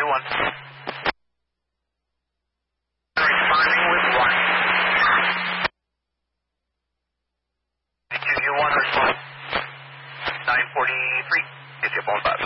221. Responding with 1. 2U1 response. 943. Get you up on 5.